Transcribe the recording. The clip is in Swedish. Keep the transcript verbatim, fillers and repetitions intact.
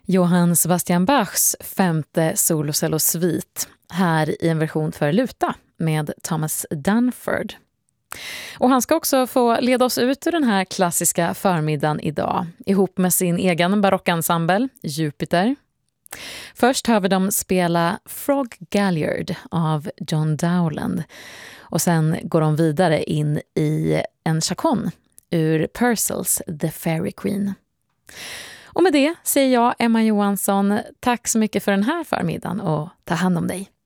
Johann Sebastian Bachs femte solocellosvit, här i en version för luta med Thomas Dunford. Och han ska också få leda oss ut ur den här klassiska förmiddagen idag ihop med sin egen barockensemble Jupiter. Först hör vi dem spela Frog Galliard av John Dowland och sen går de vidare in i en chaconne ur Purcells The Fairy Queen. Och med det säger jag, Emma Johansson, tack så mycket för den här förmiddagen och ta hand om dig.